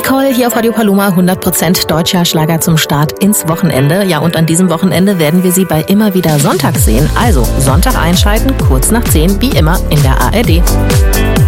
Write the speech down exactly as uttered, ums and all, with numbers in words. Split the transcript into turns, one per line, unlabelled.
Nicole hier auf Radio Paloma, hundert Prozent deutscher Schlager zum Start ins Wochenende. Ja, und an diesem Wochenende werden wir Sie bei Immer wieder Sonntag sehen. Also Sonntag einschalten, kurz nach zehn, wie immer in der A R D.